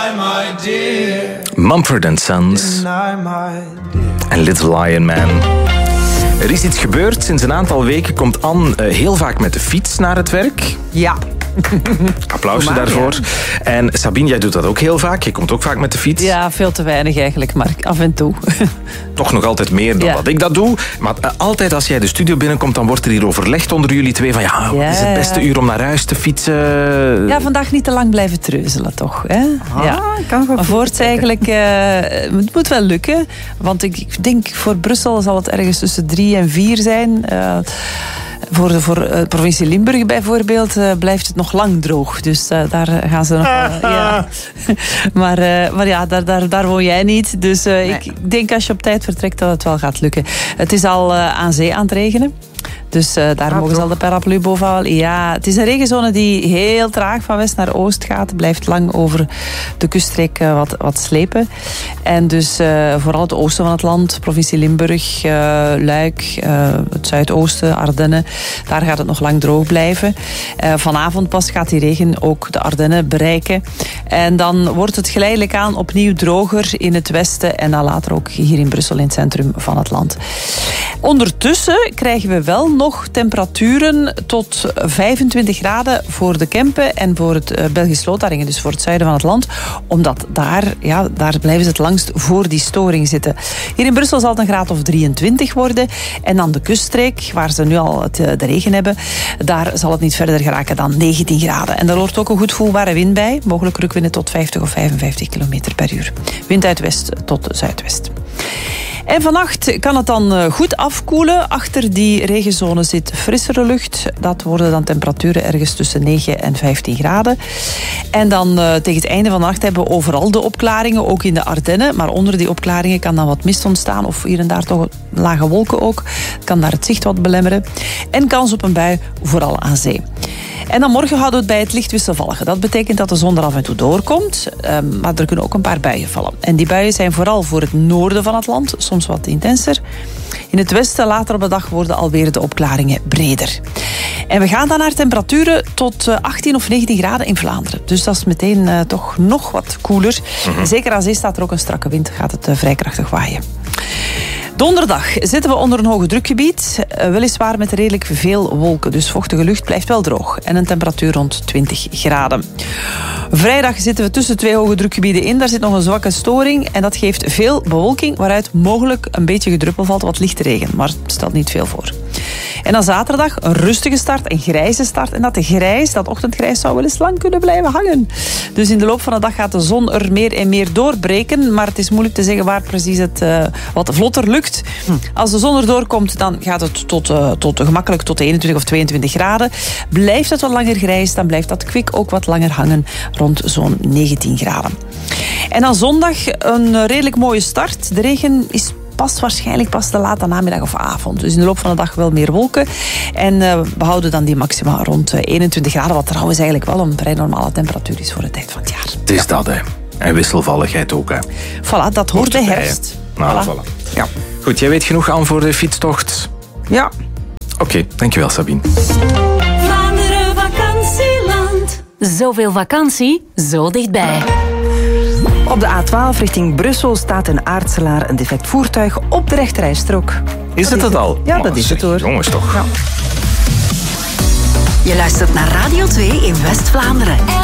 Mumford & Sons en Little Lion Man. Er is iets gebeurd. Sinds een aantal weken komt Anne heel vaak met de fiets naar het werk. Ja. Applausje daarvoor. Ja. En Sabine, jij doet dat ook heel vaak. Je komt ook vaak met de fiets. Ja, veel te weinig eigenlijk, maar af en toe. Toch nog altijd meer dan dat ik dat doe. Maar altijd als jij de studio binnenkomt, dan wordt er hier overlegd onder jullie twee van wat is het beste uur om naar huis te fietsen? Ja, vandaag niet te lang blijven treuzelen, toch? Hè? Kan maar voorts eigenlijk, het moet wel lukken. Want ik denk voor Brussel zal het ergens tussen 3 en 4 zijn. Voor de provincie Limburg bijvoorbeeld blijft het nog lang droog. Dus daar gaan ze nog wel... Ja. Maar ja, daar woon jij niet. Dus nee. Ik denk als je op tijd vertrekt dat het wel gaat lukken. Het is al aan zee aan het regenen. Dus daar mogen ze al de paraplu boven. Ja, het is een regenzone die heel traag van west naar oost gaat. Blijft lang over de kuststreek wat slepen. En dus vooral het oosten van het land, provincie Limburg, Luik, het zuidoosten, Ardennen. Daar gaat het nog lang droog blijven. Vanavond pas gaat die regen ook de Ardennen bereiken. En dan wordt het geleidelijk aan opnieuw droger in het westen. En dan later ook hier in Brussel, in het centrum van het land. Ondertussen krijgen we wel nog temperaturen tot 25 graden voor de Kempen en voor het Belgisch Lotharingen, dus voor het zuiden van het land. Omdat daar blijven ze het langst voor die storing zitten. Hier in Brussel zal het een graad of 23 worden. En dan de kuststreek, waar ze nu al de regen hebben, daar zal het niet verder geraken dan 19 graden. En daar hoort ook een goed voelbare wind bij. Mogelijk rukwinden tot 50 of 55 km per uur. Wind uit west tot zuidwest. En vannacht kan het dan goed afkoelen. Achter die regenzone zit frissere lucht. Dat worden dan temperaturen ergens tussen 9 en 15 graden. En dan tegen het einde van de nacht hebben we overal de opklaringen, ook in de Ardennen. Maar onder die opklaringen kan dan wat mist ontstaan of hier en daar toch lage wolken ook. Kan daar het zicht wat belemmeren. En kans op een bui, vooral aan zee. En dan morgen houden we het bij het licht wisselvallige. Dat betekent dat de zon er af en toe doorkomt. Maar er kunnen ook een paar buien vallen. En die buien zijn vooral voor het noorden van het land. Soms wat intenser. In het westen later op de dag worden alweer de opklaringen breder. En we gaan dan naar temperaturen tot 18 of 19 graden in Vlaanderen. Dus dat is meteen toch nog wat koeler. En zeker aan zee staat er ook een strakke wind. Gaat het vrij krachtig waaien. Donderdag zitten we onder een hoge drukgebied. Weliswaar met redelijk veel wolken. Dus vochtige lucht blijft wel droog. En een temperatuur rond 20 graden. Vrijdag zitten we tussen 2 hoge drukgebieden in. Daar zit nog een zwakke storing. En dat geeft veel bewolking. Waaruit mogelijk een beetje gedruppel valt. Wat lichte regen. Maar het stelt niet veel voor. En dan zaterdag een rustige start. Een grijze start. En dat ochtendgrijs zou wel eens lang kunnen blijven hangen. Dus in de loop van de dag gaat de zon er meer en meer doorbreken. Maar het is moeilijk te zeggen waar precies het wat vlotter lukt. Als de zon erdoor komt, dan gaat het gemakkelijk tot 21 of 22 graden. Blijft het wat langer grijs, dan blijft dat kwik ook wat langer hangen rond zo'n 19 graden. En dan zondag een redelijk mooie start. De regen is waarschijnlijk pas de late namiddag of avond. Dus in de loop van de dag wel meer wolken. En we houden dan die maxima rond 21 graden. Wat trouwens eigenlijk wel een vrij normale temperatuur is voor de tijd van het jaar. Het is dat, hè. En wisselvalligheid ook, hè. Voilà, dat hoort bij herfst. Nou, voilà. Ja. Goed, jij weet genoeg aan voor de fietstocht? Ja. Oké, dankjewel Sabine. Vlaanderen vakantieland. Zoveel vakantie, zo dichtbij. Op de A12 richting Brussel staat in Aartselaar een defect voertuig op de rechterrijstrook. Is het al? Ja, dat is het hoor. Jongens toch. Ja. Je luistert naar Radio 2 in West-Vlaanderen.